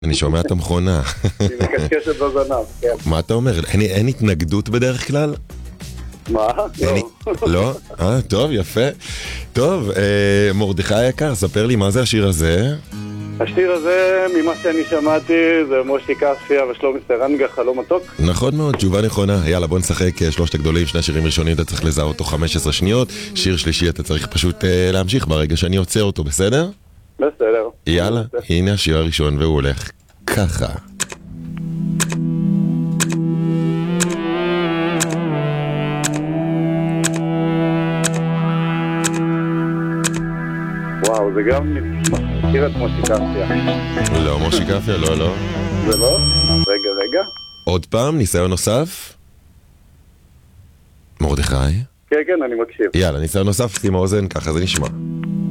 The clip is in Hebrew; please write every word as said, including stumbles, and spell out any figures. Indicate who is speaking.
Speaker 1: אני שומע את המכונה.
Speaker 2: היא מקשקשת בזנב, כן.
Speaker 1: מה אתה אומר? אין, אין התנגדות בדרך כלל?
Speaker 2: מה?
Speaker 1: אין,
Speaker 2: לא.
Speaker 1: לא? אה, טוב, יפה. טוב, אה, מרדכי היקר, ספר לי מה זה השיר הזה?
Speaker 2: השיר הזה, ממה שאני שמעתי, זה מושי כספיה ושלומי סרנגה, חלום מתוק.
Speaker 1: נכון מאוד, תשובה נכונה. יאללה, בוא נשחק שלושת הגדולים, שני שירים ראשונים אתה צריך לזהות אותו חמש עשרה שניות, שיר שלישי אתה צריך פשוט אה, להמשיך ברגע שאני עוצר אותו, בסדר?
Speaker 2: בסדר.
Speaker 1: יאללה, הנה השיר הראשון והוא הולך ככה.
Speaker 2: וואו, זה גם מכיר את מושי כספיה.
Speaker 1: לא, מושי כספיה, לא, לא.
Speaker 2: זה לא? רגע, רגע.
Speaker 1: עוד פעם, ניסיון נוסף. מרדכי?
Speaker 2: כן, כן, אני מקשיב.
Speaker 1: יאללה, ניסיון נוסף, שים האוזן, ככה זה נשמע.